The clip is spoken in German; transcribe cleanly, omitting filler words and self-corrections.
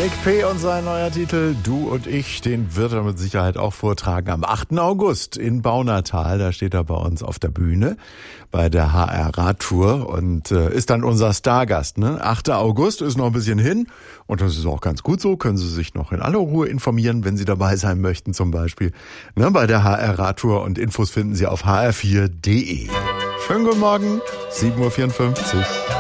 Jake P. und sein neuer Titel Du und ich, den wird er mit Sicherheit auch vortragen am 8. August in Baunatal. Da steht er bei uns auf der Bühne bei der HR Radtour und ist dann unser Stargast. 8. August ist noch ein bisschen hin und das ist auch ganz gut so. Können Sie sich noch in aller Ruhe informieren, wenn Sie dabei sein möchten zum Beispiel bei der HR Radtour, und Infos finden Sie auf hr4.de. Schönen guten Morgen, 7.54 Uhr.